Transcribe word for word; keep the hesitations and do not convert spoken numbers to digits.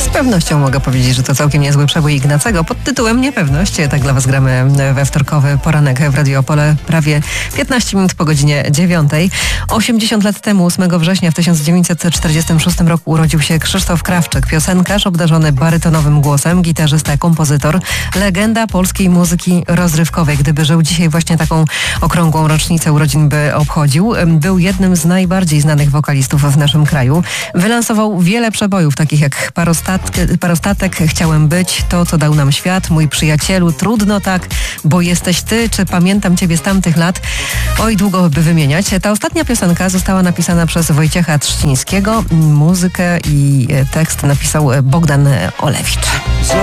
pewnością mogę powiedzieć, że to całkiem niezły przebój Ignacego pod tytułem Niepewność. Tak dla Was gramy we wtorkowy poranek w Radio Opole, prawie piętnaście minut po godzinie dziewiątej. osiemdziesiąt lat temu, ósmego września w tysiąc dziewięćset czterdziestym szóstym roku urodził się Krzysztof Krawczyk, piosenkarz obdarzony barytonowym głosem, gitarzysta, kompozytor, legenda polskiej muzyki rozrywkowej. Gdyby żył dzisiaj, właśnie taką okrągłą rocznicę urodzin by obchodził. Był jednym z najbardziej znanych wokalistów w naszym kraju. Wylansował wiele przebojów, takich jak Parostat- Parostatek, Chciałem być, To, co dał nam świat, Mój przyjacielu, Trudno tak, Bo jesteś ty, czy Pamiętam ciebie z tamtych lat. Oj, długo by wymieniać. Ta ostatnia piosenka została napisana przez Wojciecha Trzcińskiego. Muzykę i tekst napisał Bogdan Olewicz.